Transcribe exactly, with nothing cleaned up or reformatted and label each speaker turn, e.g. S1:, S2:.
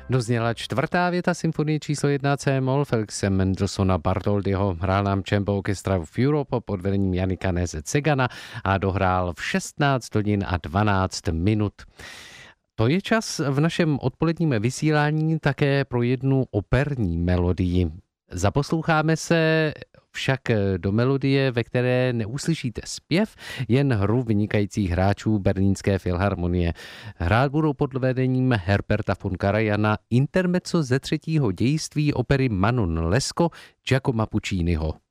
S1: Dozněla čtvrtá věta symfonie číslo jedna C moll Felixe Mendelssohna Bartholdyho. Hrál nám Chamber Orchestra of Europe pod vedením Janika Neze-Cegana a dohrál v šestnáct hodin a dvanáct minut. To je čas v našem odpoledním vysílání také pro jednu operní melodii. Zaposloucháme se však do melodie, ve které neuslyšíte zpěv, jen hru vynikajících hráčů Berlínské filharmonie. Hrát budou pod vedením Herberta von Karajana intermezzo ze třetího dějství opery Manon Lescaut Giacomo Pucciniho.